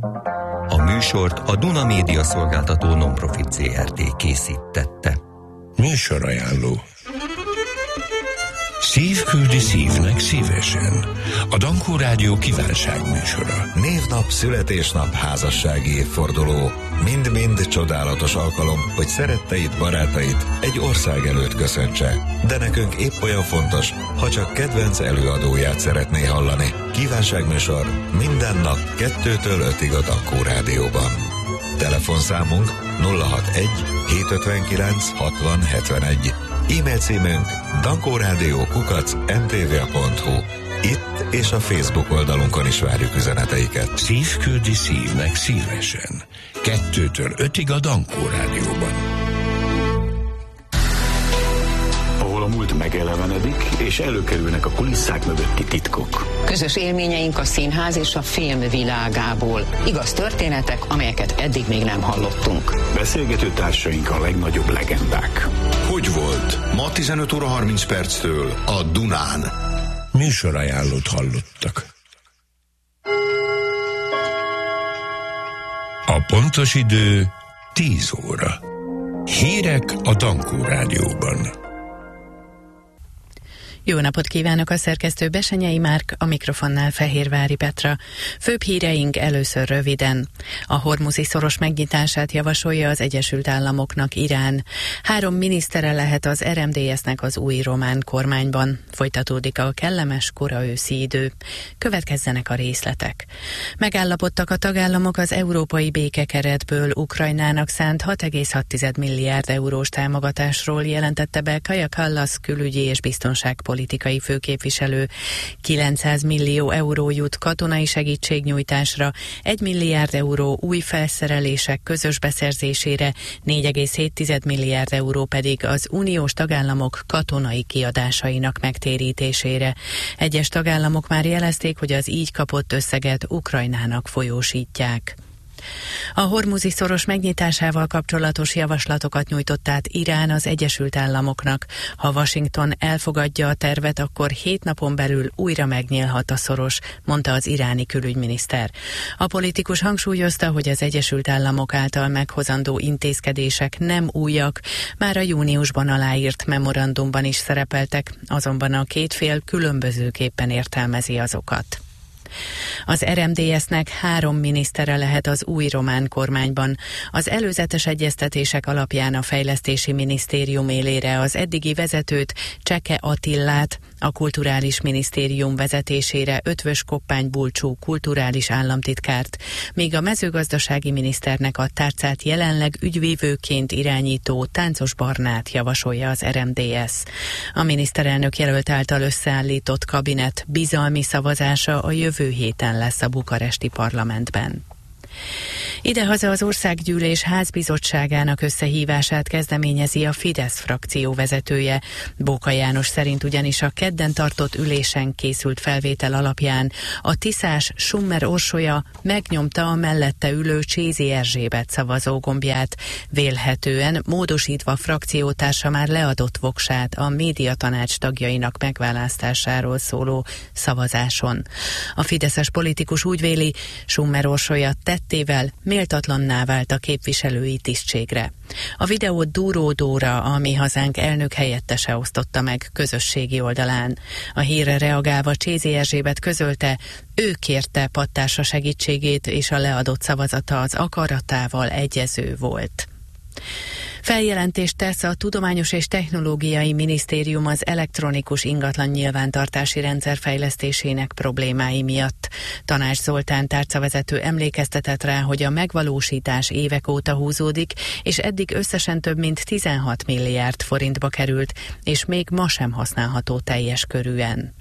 A műsort a Duna Média Szolgáltató Non-Profit Zrt. készítette. Műsorajánló. Szív küldi szívnek szívesen. A Dankó Rádió kívánságműsora. Névnap, születésnap, házassági évforduló. Mind-mind csodálatos alkalom, hogy szeretteid, barátait egy ország előtt köszöntse. De nekünk épp olyan fontos, ha csak kedvenc előadóját szeretné hallani. Kívánságműsor minden nap 2-től 5-ig a Dankó Rádióban. Telefonszámunk 061 759 60 71. E-mail címünk dankoradio@mtva.hu. Itt és a Facebook oldalunkon is várjuk üzeneteiket. Szív küldi szívnek szívesen. 2-től 5-ig a Dankó Rádióban. Ahol a múlt megelevenedik, és előkerülnek a kulisszák mögötti titkok. Közös élményeink a színház és a film világából. Igaz történetek, amelyeket eddig még nem hallottunk. Beszélgető társaink a legnagyobb legendák. Hogy volt? Ma 15 óra 30 perctől a Dunán. Műsorajánlót hallottak. A pontos idő 10 óra. Hírek a Dankó Rádióban. Jó napot kívánok, a szerkesztő Besenyei Márk, a mikrofonnál Fehérvári Petra. Főbb híreink először röviden. A hormuzi szoros megnyitását javasolja az Egyesült Államoknak Irán. 3 minisztere lehet az RMDS-nek az új román kormányban. Folytatódik a kellemes kora őszi idő. Következzenek a részletek. Megállapodtak a tagállamok az európai békekeretből Ukrajnának szánt 6,6 milliárd eurós támogatásról, jelentette be Kaja Kallas külügyi és biztonságpolitikai főképviselő. 900 millió euró jut katonai segítségnyújtásra, 1 milliárd euró új felszerelések közös beszerzésére, 4,7 milliárd euró pedig az uniós tagállamok katonai kiadásainak megtérítésére. Egyes tagállamok már jelezték, hogy az így kapott összeget Ukrajnának folyósítják. A hormuzi szoros megnyitásával kapcsolatos javaslatokat nyújtott át Irán az Egyesült Államoknak. Ha Washington elfogadja a tervet, akkor 7 napon belül újra megnyílhat a szoros, mondta az iráni külügyminiszter. A politikus hangsúlyozta, hogy az Egyesült Államok által meghozandó intézkedések nem újak, már a júniusban aláírt memorandumban is szerepeltek, azonban a két fél különbözőképpen értelmezi azokat. Az RMDS-nek 3 minisztere lehet az új román kormányban. Az előzetes egyeztetések alapján a Fejlesztési Minisztérium élére az eddigi vezetőt, Cseke Attillát, a Kulturális Minisztérium vezetésére Ötvös Koppány Bulcsú kulturális államtitkárt, míg a mezőgazdasági miniszternek a tárcát jelenleg ügyvívőként irányító Táncos Barnát javasolja az RMDS. A miniszterelnök jelölt által összeállított kabinet bizalmi szavazása a jövő héten lesz a bukaresti parlamentben. Idehaza az Országgyűlés házbizottságának összehívását kezdeményezi a Fidesz frakció vezetője. Bóka János szerint ugyanis a kedden tartott ülésen készült felvétel alapján a tiszás Summer Orsolya megnyomta a mellette ülő Csézi Erzsébet szavazógombját, vélhetően módosítva frakciótársa már leadott voksát a médiatanács tagjainak megválasztásáról szóló szavazáson. A fideszes politikus úgy véli, Summer Orsolya tettével méltatlanná vált a képviselői tisztségre. A videót Dúró Dóra, a Mi Hazánk elnök helyettese osztotta meg közösségi oldalán. A hírre reagálva Csézi Erzsébet közölte, ő kérte pattársa segítségét, és a leadott szavazata az akaratával egyező volt. Feljelentést tesz a Tudományos és Technológiai Minisztérium az elektronikus ingatlan nyilvántartási rendszer fejlesztésének problémái miatt. Tanács Zoltán tárcavezető emlékeztetett rá, hogy a megvalósítás évek óta húzódik, és eddig összesen több mint 16 milliárd forintba került, és még ma sem használható teljes körűen.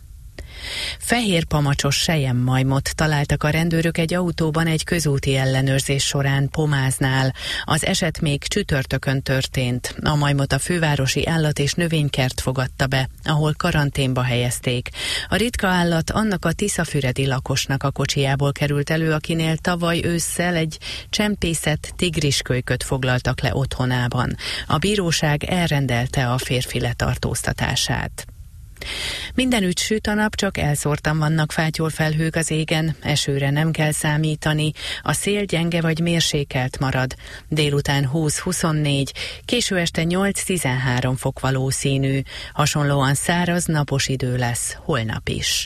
Fehér pamacsos selyemmajmot találtak a rendőrök egy autóban egy közúti ellenőrzés során Pomáznál. Az eset még csütörtökön történt. A majmot a fővárosi állat- és növénykert fogadta be, ahol karanténba helyezték. A ritka állat annak a tiszafüredi lakosnak a kocsijából került elő, akinél tavaly ősszel egy csempészet tigriskölyköt foglaltak le otthonában. A bíróság elrendelte a férfi letartóztatását. Mindenütt süt a nap, csak elszórtan vannak fátyolfelhők az égen, esőre nem kell számítani, a szél gyenge vagy mérsékelt marad. Délután 20-24, késő este 8-13 fok valószínű. Hasonlóan száraz, napos idő lesz holnap is.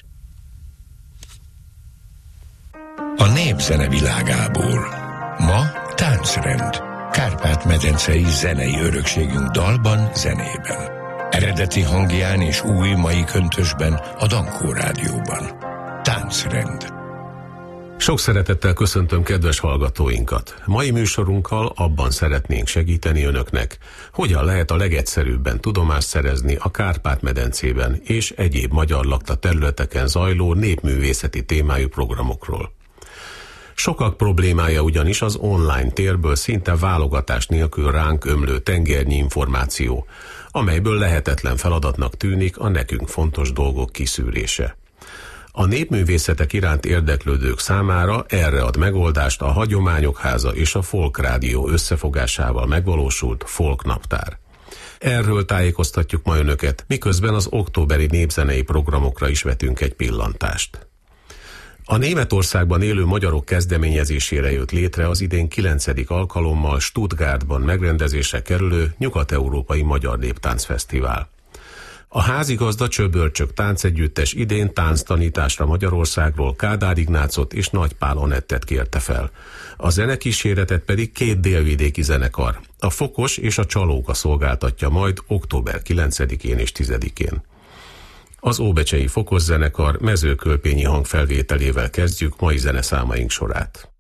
A népzene világából. Ma táncrend. Kárpát-medencei zenei örökségünk dalban, zenében. Eredeti hangján és új mai köntösben a Dankó Rádióban. Táncrend. Sok szeretettel köszöntöm kedves hallgatóinkat. Mai műsorunkkal abban szeretnénk segíteni önöknek, hogyan lehet a legegyszerűbben tudomást szerezni a Kárpát-medencében és egyéb magyar lakta területeken zajló népművészeti témájú programokról. Sokak problémája ugyanis az online térből szinte válogatás nélkül ránk ömlő tengernyi információ, amelyből lehetetlen feladatnak tűnik a nekünk fontos dolgok kiszűrése. A népművészetek iránt érdeklődők számára erre ad megoldást a Hagyományok Háza és a Folk Rádió összefogásával megvalósult Folk Naptár. Erről tájékoztatjuk ma önöket, miközben az októberi népzenei programokra is vetünk egy pillantást. A Németországban élő magyarok kezdeményezésére jött létre az idén 9. alkalommal Stuttgartban megrendezésre kerülő Nyugat-Európai Magyar Néptáncfesztivál. A házigazda Csöbölcsök táncegyüttes idén tánctanításra Magyarországról Kádár Ignácot és Nagy Pál Anettet kérte fel. A zenekíséretet pedig 2 délvidéki zenekar, a Fokos és a Csalóka szolgáltatja majd október 9-én és 10-én. Az óbecsei Fokos zenekar mezőkölpényi hangfelvételével kezdjük mai zeneszámaink sorát.